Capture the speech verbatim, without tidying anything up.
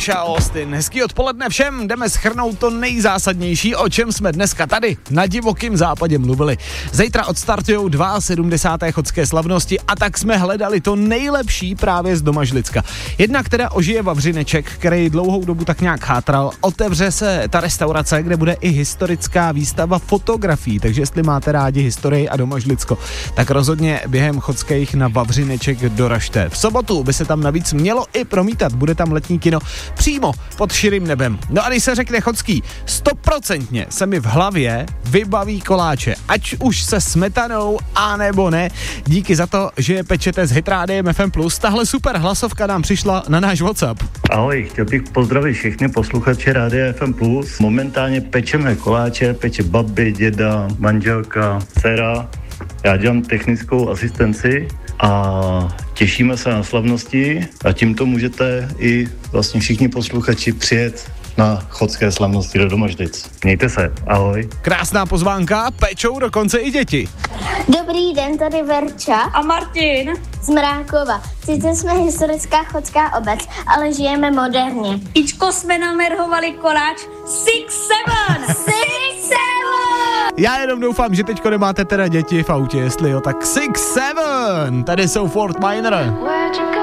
a Austin. Hezký odpoledne všem, jdeme shrnout to nejzásadnější, o čem jsme dneska tady na divokém západě mluvili. Zítra odstartujou sedmdesáté druhé chodské slavnosti a tak jsme hledali to nejlepší právě z Domažlicka. Jedna, která ožije Vavřineček, který dlouhou dobu tak nějak chátral, otevře se ta restaurace, kde bude i historická výstava fotografií, takže jestli máte rádi historii a Domažlicko, tak rozhodně během chodských na Vavřineček doražte. V sobotu by se tam navíc mělo i promítat, bude tam letní kino přímo pod širým nebem. No a když se řekne chodský, stoprocentně se mi v hlavě vybaví koláče, ať už se smetanou, anebo ne. Díky za to, že je pečete s Hitrádiem F M plus. Tahle super hlasovka nám přišla na náš WhatsApp. Ahoj, chtěl bych pozdravit všechny posluchače Rádia F M plus. Momentálně pečeme koláče, peče babi, děda, manželka, dcera. Já dělám technickou asistenci a těšíme se na slavnosti a tímto můžete i vlastně všichni posluchači přijet na chodské slavnosti do Domažlic. Mějte se, ahoj. Krásná pozvánka, pečou dokonce i děti. Dobrý den, tady Verča a Martin z Mrákova. Sice jsme historická chodská obec, ale žijeme moderně. Ičko jsme namerhovali koláč Six Seven. Six Seven! Já jenom doufám, že teďko nemáte teda děti v autě, jestli jo, tak Six Seven. Tady jsou Fort Minor.